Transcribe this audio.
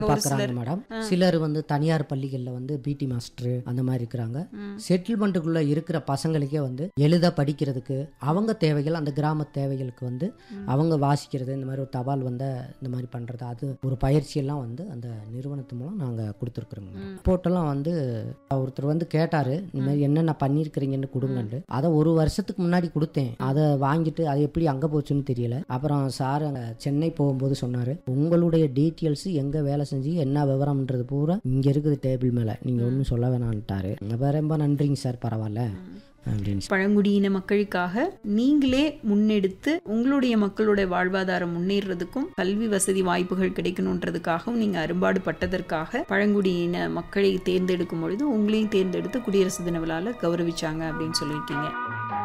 பாக்குறாங்க மேடம். சிலர் வந்து தனியார் பள்ளிகள்ல வந்து பிடி மாஸ்டர் அந்த மாதிரி இருக்கிறாங்க. செட்டில்மெண்ட்டுக்குள்ள இருக்கிற பசங்களுக்கே வந்து எழுத படிக்கிறதுக்கு அவங்க தேவைகள், அந்த கிராம தேவைகளுக்கு வந்து அவங்க வாசிக்கிறது, இந்த மாதிரி ஒரு தபால் வந்து இந்த மாதிரி பண்றது, அது ஒரு பயிற்சியெல்லாம் வந்து அந்த நிறுவனத்து மூலம் நாங்க கொடுத்துருக்குறோங்க. போட்டெல்லாம் வந்து ஒருத்தர் வந்து கேட்டாரு, இந்த மாதிரி என்னென்ன பண்ணிருக்கிறீங்கன்னு கொடுங்கன்னு. அதை ஒரு வருஷத்துக்கு முன்னாடி கொடுத்தேன். அதை வாங்கிட்டு அது எப்படி அங்க போச்சுன்னு தெரியல. அப்புறம் சார் சென்னை போகும்போது சொன்னாரு, உங்களுடைய டீட்டெயில்ஸ் எங்க வேலை செஞ்சு என்ன விவரம்ன்றது பூரா இங்க இருக்குது டேபிள் மேல, நீங்க ஒன்னும் சொல்ல வேணான்ட்டாரு. ரொம்ப நன்றிங்க சார், பரவாயில்ல. பழங்குடியின மக்களுக்காக நீங்களே முன்னெடுத்து உங்களுடைய மக்களுடைய வாழ்வாதாரம் முன்னேறதுக்கும் கல்வி வசதி வாய்ப்புகள் கிடைக்கணுன்றதுக்காகவும் நீங்க அரும்பாடு பட்டதற்காக பழங்குடியின மக்களை தேர்ந்தெடுக்கும் பொழுது உங்களையும் தேர்ந்தெடுத்து குடியரசு தின விழால கௌரவிச்சாங்க அப்படின்னு சொல்லியிருக்கீங்க.